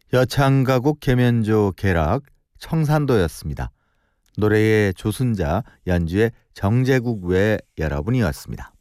여창가곡 계면조 계락 청산도였습니다. 노래의 조순자, 연주의 정제국 외 여러분이었습니다.